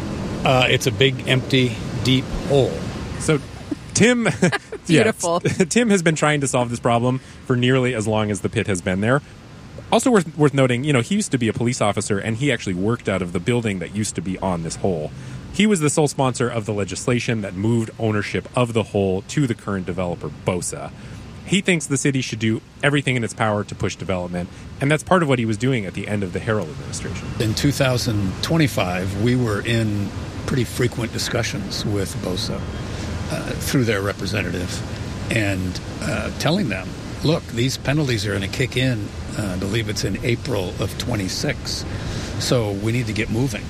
Uh, it's a big, empty, deep hole. So Tim, Beautiful. yeah, Tim has been trying to solve this problem for nearly as long as the pit has been there. Also worth worth noting, you know, he used to be a police officer, and he actually worked out of the building that used to be on this hole. He was the sole sponsor of the legislation that moved ownership of the hole to the current developer, BOSA. He thinks the city should do everything in its power to push development, and that's part of what he was doing at the end of the Harrell administration. In two thousand twenty-five, we were in pretty frequent discussions with BOSA uh, through their representative and uh, telling them, look, these penalties are going to kick in, uh, I believe it's in April of twenty-six, so we need to get moving.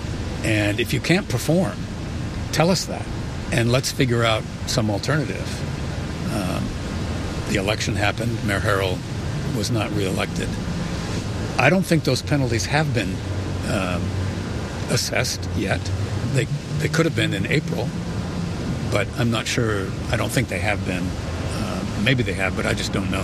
And if you can't perform, tell us that, and let's figure out some alternative. Um, the election happened. Mayor Harrell was not reelected. I don't think those penalties have been um, assessed yet. They they could have been in April, but I'm not sure. I don't think they have been. Uh, maybe they have, but I just don't know.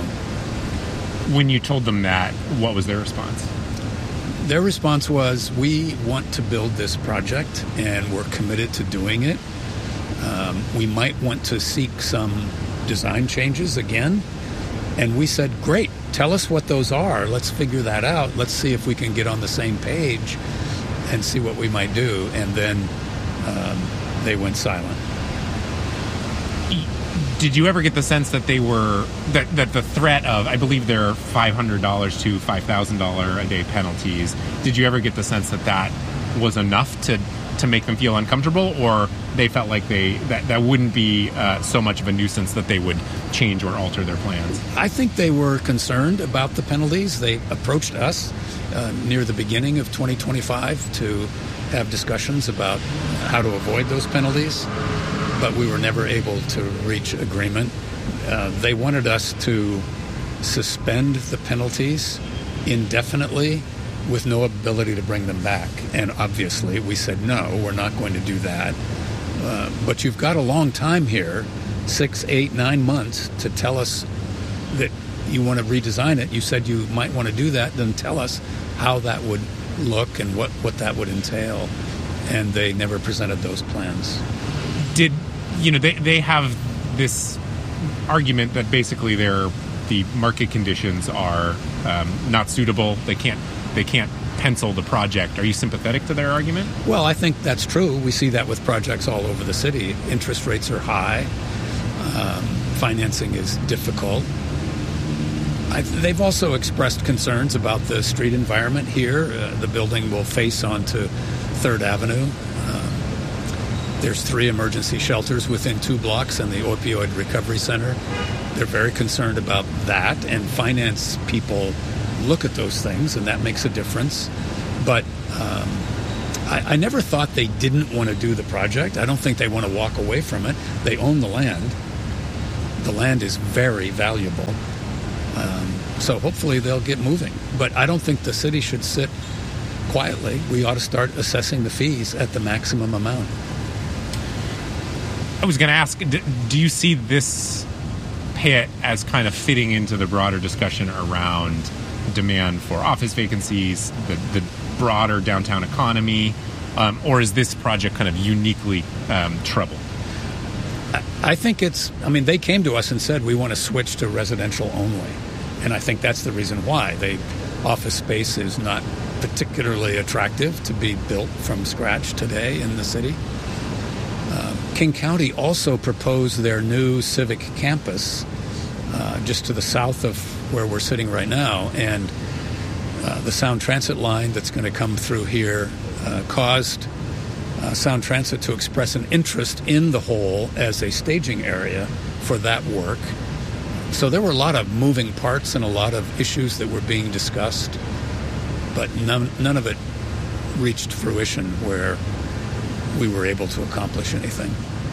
When you told them that, what was their response? Their response was, we want to build this project, and we're committed to doing it. Um, we might want to seek some design changes again. And we said, great, tell us what those are. Let's figure that out. Let's see if we can get on the same page and see what we might do. And then um, they went silent. Did you ever get the sense that they were, that, that the threat of, I believe there are five hundred dollars to five thousand dollars a day penalties, did you ever get the sense that that was enough to, to make them feel uncomfortable, or they felt like they that, that wouldn't be uh, so much of a nuisance that they would change or alter their plans? I think they were concerned about the penalties. They approached us uh, near the beginning of twenty twenty-five to have discussions about how to avoid those penalties, but we were never able to reach agreement. Uh, they wanted us to suspend the penalties indefinitely with no ability to bring them back. And obviously we said, no, we're not going to do that. Uh, but you've got a long time here, six, eight, nine months, to tell us that you want to redesign it. You said you might want to do that, then tell us how that would look and what, what that would entail. And they never presented those plans. Did, you know, they, they have this argument that basically they're, the market conditions are um, not suitable. They can't they can't pencil the project. Are you sympathetic to their argument? Well, I think that's true. We see that with projects all over the city. Interest rates are high. Um, financing is difficult. I, they've also expressed concerns about the street environment here. Uh, the building will face onto Third Avenue. Um, there's three emergency shelters within two blocks and the Opioid Recovery Center. They're very concerned about that, and finance people look at those things, and that makes a difference. But um, I, I never thought they didn't want to do the project. I don't think they want to walk away from it. They own the land. The land is very valuable. Um, so hopefully they'll get moving. But I don't think the city should sit quietly. We ought to start assessing the fees at the maximum amount. I was going to ask, do you see this pit as kind of fitting into the broader discussion around demand for office vacancies, the, the broader downtown economy, um, or is this project kind of uniquely um, troubled? I think it's, I mean, they came to us and said we want to switch to residential only. And I think that's the reason why. They, office space is not particularly attractive to be built from scratch today in the city. Uh, King County also proposed their new civic campus uh, just to the south of where we're sitting right now. And uh, the Sound Transit line that's going to come through here uh, caused uh, Sound Transit to express an interest in the Hole as a staging area for that work. So there were a lot of moving parts and a lot of issues that were being discussed, but none, none of it reached fruition where we were able to accomplish anything.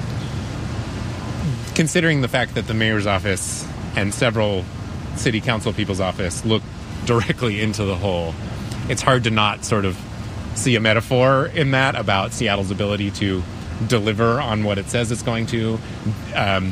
Considering the fact that the mayor's office and several city council people's office look directly into the Hole, it's hard to not sort of see a metaphor in that about Seattle's ability to deliver on what it says it's going to. Um,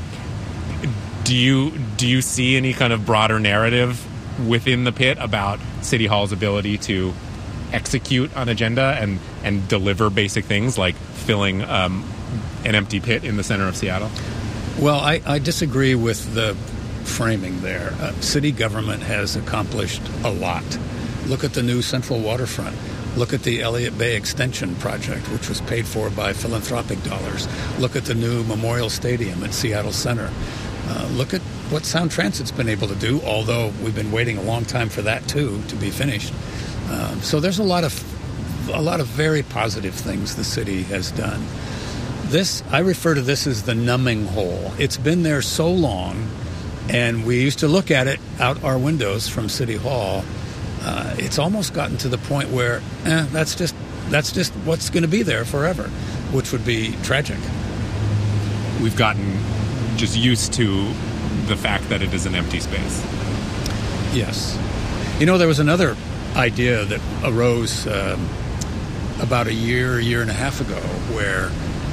do you do you see any kind of broader narrative within the pit about City Hall's ability to execute on agenda and, and deliver basic things like filling um, an empty pit in the center of Seattle? Well, I, I disagree with the framing there. Uh, city government has accomplished a lot. Look at the new Central Waterfront. Look at the Elliott Bay Extension project, which was paid for by philanthropic dollars. Look at the new Memorial Stadium at Seattle Center. Uh, look at what Sound Transit's been able to do, although we've been waiting a long time for that, too, to be finished. Um, so there's a lot of a lot of very positive things the city has done. This, I refer to this as the numbing hole. It's been there so long, and we used to look at it out our windows from City Hall. Uh, it's almost gotten to the point where eh, that's just that's just what's going to be there forever, which would be tragic. We've gotten just used to the fact that it is an empty space. Yes. You know, there was another idea that arose um, about a year, year and a half ago, where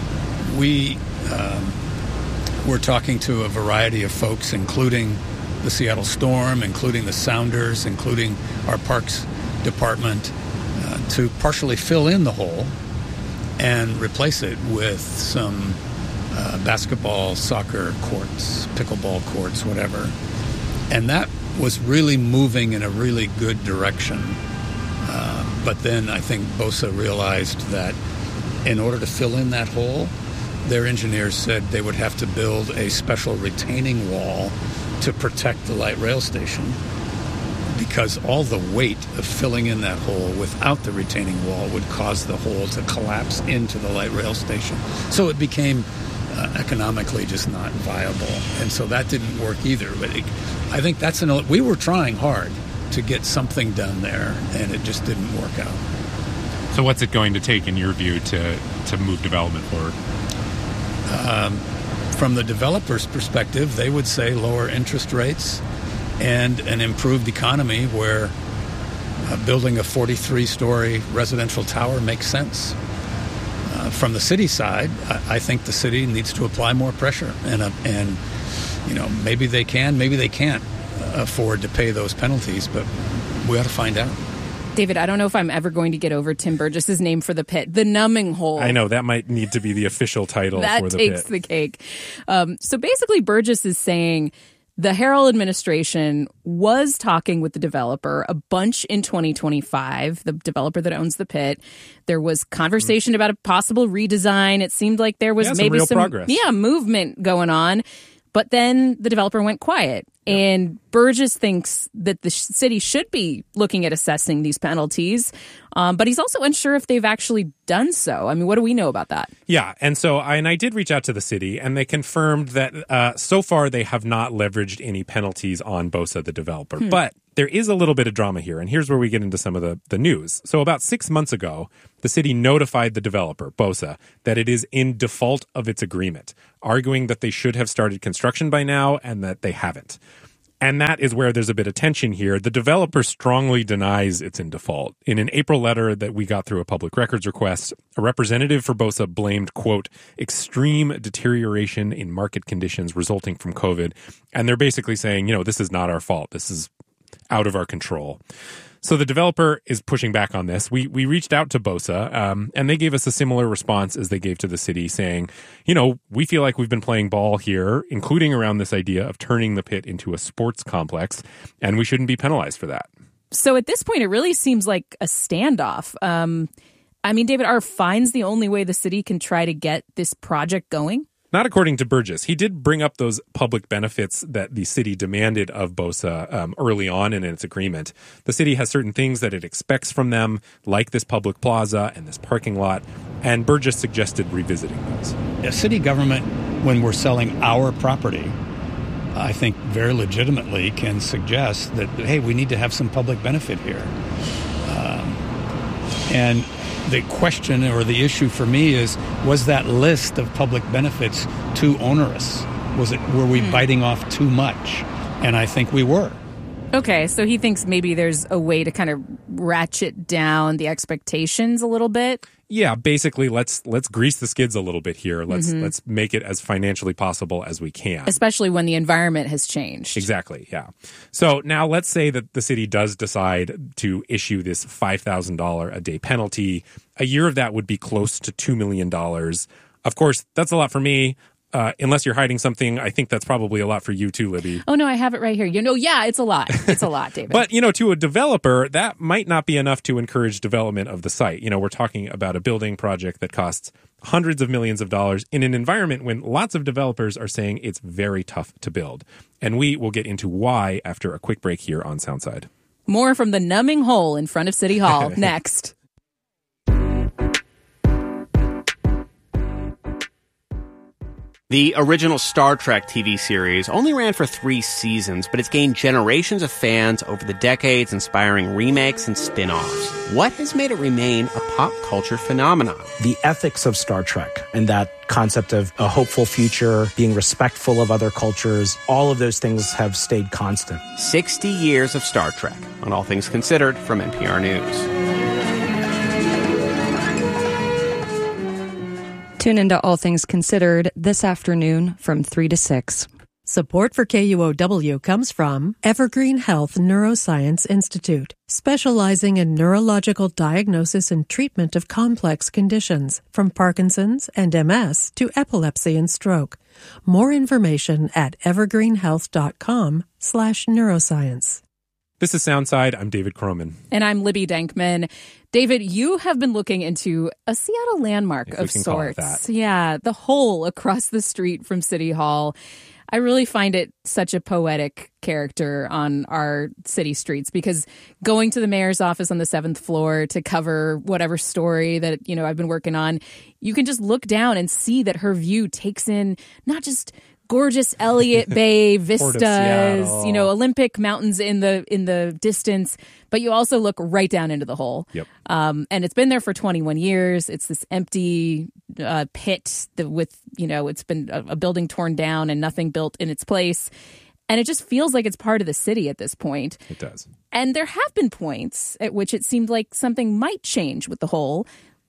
we um, were talking to a variety of folks, including the Seattle Storm, including the Sounders, including our Parks Department, uh, to partially fill in the hole and replace it with some uh, basketball, soccer courts, pickleball courts, whatever. And that was really moving in a really good direction. Uh, but then I think BOSA realized that in order to fill in that hole, their engineers said they would have to build a special retaining wall to protect the light rail station, because all the weight of filling in that hole without the retaining wall would cause the hole to collapse into the light rail station. So it became uh, economically just not viable. And so that didn't work either. But it, I think that's an, we were trying hard to get something done there, and it just didn't work out. So what's it going to take, in your view, to, to move development forward? Um, from the developer's perspective, they would say lower interest rates and an improved economy where uh, building a forty-three story residential tower makes sense. Uh, from the city side, I, I think the city needs to apply more pressure, and uh, and you know maybe they can, maybe they can't afford to pay those penalties, but we ought to find out. David, I don't know if I'm ever going to get over Tim Burgess's name for the pit, the numbing hole. I know, that might need to be the official title that for the takes pit. the cake. Um, so basically, Burgess is saying the Harrell administration was talking with the developer a bunch in twenty twenty-five, the developer that owns the pit. There was conversation mm-hmm. about a possible redesign. It seemed like there was yeah, maybe some, real some progress. yeah movement going on. But then the developer went quiet. Yep. And Burgess thinks that the city should be looking at assessing these penalties. Um, but he's also unsure if they've actually done so. I mean, what do we know about that? Yeah. And so I, and I did reach out to the city, and they confirmed that uh, so far they have not leveraged any penalties on BOSA, the developer. Hmm. But there is a little bit of drama here. And here's where we get into some of the, the news. So about six months ago, the city notified the developer, BOSA, that it is in default of its agreement, arguing that they should have started construction by now and that they haven't. And that is where there's a bit of tension here. The developer strongly denies it's in default. In an April letter that we got through a public records request, a representative for BOSA blamed, quote, extreme deterioration in market conditions resulting from COVID. And they're basically saying, you know, this is not our fault. This is out of our control. So the developer is pushing back on this. We we reached out to BOSA, um, and they gave us a similar response as they gave to the city, saying, you know, we feel like we've been playing ball here, including around this idea of turning the pit into a sports complex, and we shouldn't be penalized for that. So at this point, it really seems like a standoff. Um, I mean, David, are fines the only way the city can try to get this project going? Not according to Burgess. He did bring up those public benefits that the city demanded of BOSA um, early on in its agreement. The city has certain things that it expects from them, like this public plaza and this parking lot, and Burgess suggested revisiting those. A city government, when we're selling our property, I think very legitimately can suggest that, hey, we need to have some public benefit here. Um, and the question or the issue for me is, was that list of public benefits too onerous? Was it, were we mm. biting off too much? And I think we were. Okay, so he thinks maybe there's a way to kind of ratchet down the expectations a little bit. Yeah, basically, let's let's grease the skids a little bit here. Let's Mm-hmm. let's make it as financially possible as we can. Especially when the environment has changed. Exactly, yeah. So now let's say that the city does decide to issue this five thousand dollars a day penalty. A year of that would be close to two million dollars. Of course, that's a lot for me. Uh, unless you're hiding something, I think that's probably a lot for you too, Libby. Oh, no, I have it right here. You know, yeah, it's a lot. It's a lot, David. But, you know, to a developer, that might not be enough to encourage development of the site. You know, we're talking about a building project that costs hundreds of millions of dollars in an environment when lots of developers are saying it's very tough to build. And we will get into why after a quick break here on Soundside. More from the numbing hole in front of City Hall next. The original Star Trek T V series only ran for three seasons, but it's gained generations of fans over the decades, inspiring remakes and spin-offs. What has made it remain a pop culture phenomenon? The ethics of Star Trek and that concept of a hopeful future, being respectful of other cultures, all of those things have stayed constant. sixty years of Star Trek, on All Things Considered from N P R News. Tune into All Things Considered this afternoon from three to six. Support for K U O W comes from Evergreen Health Neuroscience Institute, specializing in neurological diagnosis and treatment of complex conditions, from Parkinson's and M S to epilepsy and stroke. More information at evergreenhealth.com slash neuroscience. This is Soundside. I'm David Croman. And I'm Libby Dankman. David, you have been looking into a Seattle landmark if of we can sorts. Call it that. Yeah, the hole across the street from City Hall. I really find it such a poetic character on our city streets, because going to the mayor's office on the seventh floor to cover whatever story that, you know, I've been working on, you can just look down and see that her view takes in not just gorgeous Elliott Bay vistas, you know, Olympic mountains in the in the distance, but you also look right down into the hole. Yep. Um, and it's been there for twenty-one years. It's this empty uh, pit that with, you know, it's been a, a building torn down and nothing built in its place. And it just feels like it's part of the city at this point. It does. And there have been points at which it seemed like something might change with the hole.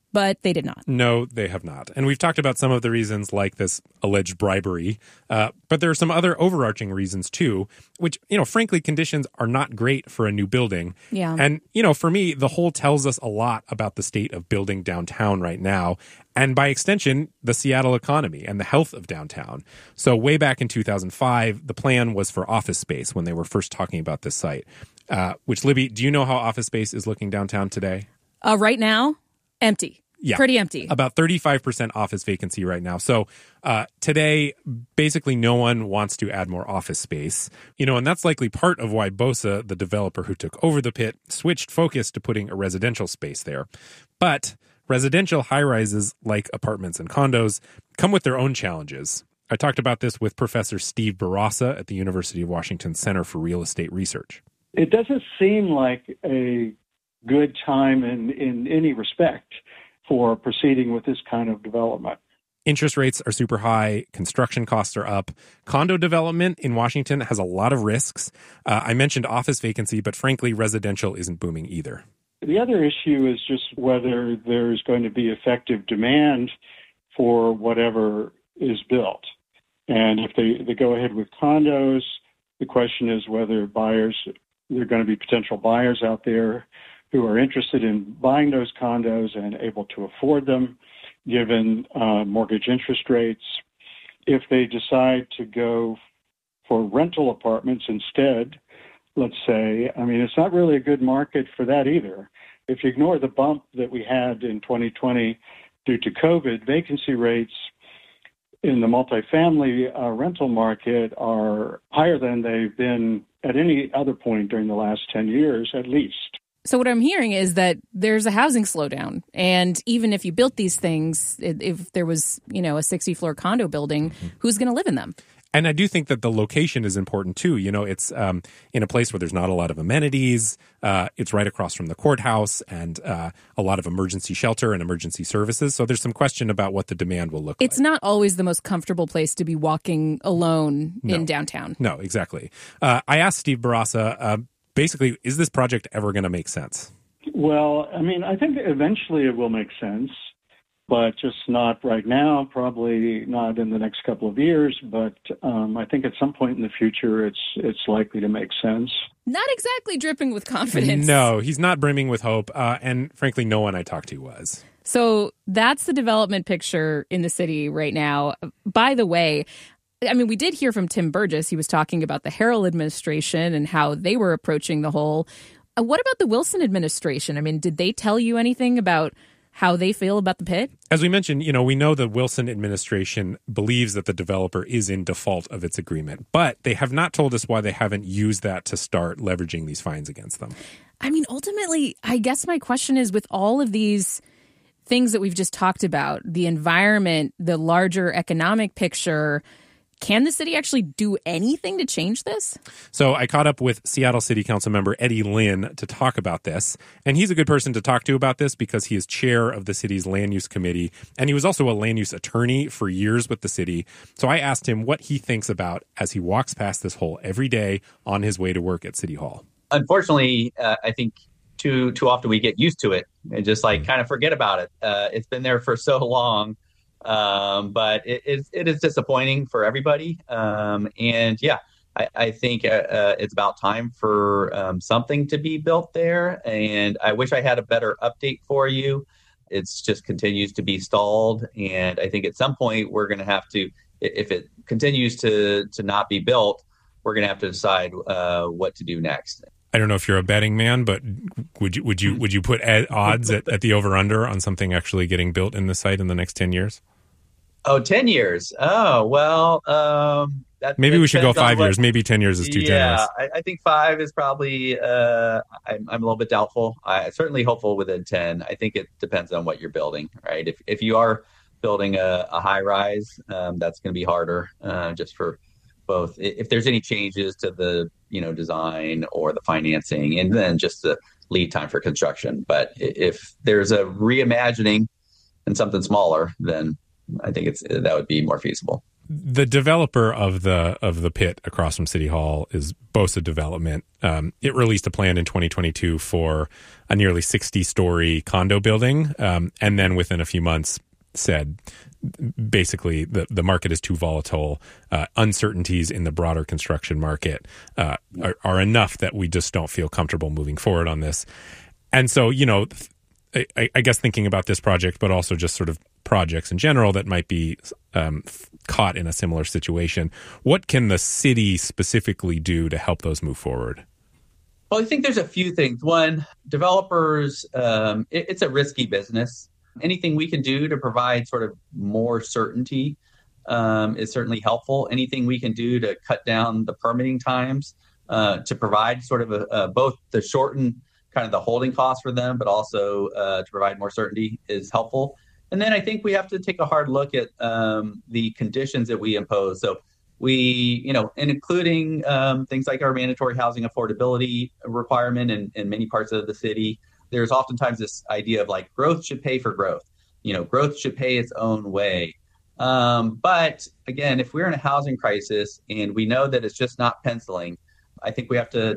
but they did not. No, they have not. And we've talked about some of the reasons like this alleged bribery, uh, but there are some other overarching reasons too, which, you know, frankly, conditions are not great for a new building. Yeah. And, you know, for me, the whole tells us a lot about the state of building downtown right now, and by extension, the Seattle economy and the health of downtown. So way back in two thousand five, the plan was for office space when they were first talking about this site, uh, which, Libby, do you know how office space is looking downtown today? Uh, right now, empty. Yeah. Pretty empty. About thirty-five percent office vacancy right now. So uh, today, basically no one wants to add more office space. You know, and that's likely part of why BOSA, the developer who took over the pit, switched focus to putting a residential space there. But residential high-rises, like apartments and condos, come with their own challenges. I talked about this with Professor Steve Barassa at the University of Washington Center for Real Estate Research. It doesn't seem like a good time in, in any respect for proceeding with this kind of development. Interest rates are super high. Construction costs are up. Condo development in Washington has a lot of risks. Uh, I mentioned office vacancy, but frankly, residential isn't booming either. The other issue is just whether there's going to be effective demand for whatever is built. And if they, they go ahead with condos, the question is whether buyers, there are going to be potential buyers out there who are interested in buying those condos and able to afford them, given uh, mortgage interest rates. If they decide to go for rental apartments instead, let's say, I mean, it's not really a good market for that either. If you ignore the bump that we had in twenty twenty due to COVID, vacancy rates in the multifamily uh, rental market are higher than they've been at any other point during the last ten years, at least. So what I'm hearing is that there's a housing slowdown. And even if you built these things, if there was, you know, a sixty-floor condo building, mm-hmm. who's going to live in them? And I do think that the location is important, too. You know, it's um, in a place where there's not a lot of amenities. Uh, it's right across from the courthouse and uh, a lot of emergency shelter and emergency services. So there's some question about what the demand will look it's like. It's not always the most comfortable place to be walking alone no. in downtown. No, exactly. Uh, I asked Steve Barassa, uh, basically, is this project ever going to make sense? Well, I mean, I think eventually it will make sense, but just not right now, probably not in the next couple of years. But um, I think at some point in the future, it's it's likely to make sense. Not exactly dripping with confidence. No, he's not brimming with hope. Uh, and frankly, no one I talked to was. So that's the development picture in the city right now. By the way, I mean, we did hear from Tim Burgess. He was talking about the Harrell administration and how they were approaching the whole. Uh, what about the Wilson administration? I mean, did they tell you anything about how they feel about the pit? As we mentioned, you know, we know the Wilson administration believes that the developer is in default of its agreement, but they have not told us why they haven't used that to start leveraging these fines against them. I mean, ultimately, I guess my question is, with all of these things that we've just talked about, the environment, the larger economic picture, can the city actually do anything to change this? So I caught up with Seattle City Council member Eddie Lin to talk about this. And he's a good person to talk to about this because he is chair of the city's land use committee. And he was also a land use attorney for years with the city. So I asked him what he thinks about as he walks past this hole every day on his way to work at City Hall. Unfortunately, uh, I think too too often we get used to it and just like kind of forget about it. Uh, it's been there for so long. Um, but it is, it is disappointing for everybody. Um, and yeah, I, I think, uh, uh, it's about time for, um, something to be built there. And I wish I had a better update for you. It's just continues to be stalled. And I think at some point we're going to have to, if it continues to, to not be built, we're going to have to decide, uh, what to do next. I don't know if you're a betting man, but would you would you would you put ad- odds at, at the over under on something actually getting built in the site in the next ten years? Oh, ten years. Oh, well, um, that, maybe that we should go five what, years. Maybe ten years is too yeah, generous. Yeah, I, I think five is probably, uh, I'm, I'm a little bit doubtful. I certainly hopeful within ten. I think it depends on what you're building, right? If if you are building a, a high rise, um, that's going to be harder uh, just for both. If there's any changes to the, you know, design or the financing, and then just the lead time for construction. But if there's a reimagining and something smaller, then I think it's that would be more feasible. the developer of the of the pit across from City Hall is Bosa Development. Um, it released a plan in twenty twenty-two for a nearly sixty-story condo building, um, and then within a few months said basically the, the market is too volatile. Uh, uncertainties in the broader construction market uh, are, are enough that we just don't feel comfortable moving forward on this. And so, you know, I, I guess thinking about this project, but also just sort of projects in general that might be um, caught in a similar situation. What can the city specifically do to help those move forward? Well, I think there's a few things. One, developers, um, it, it's a risky business. Anything we can do to provide sort of more certainty um, is certainly helpful. Anything we can do to cut down the permitting times uh, to provide sort of a, a, both the shorten kind of the holding costs for them, but also uh, to provide more certainty is helpful. And then I think we have to take a hard look at um, the conditions that we impose. So we, you know, and including um, things like our mandatory housing affordability requirement in, in many parts of the city. There's oftentimes this idea of like growth should pay for growth. You know, growth should pay its own way. Um, but again, if we're in a housing crisis and we know that it's just not penciling, I think we have to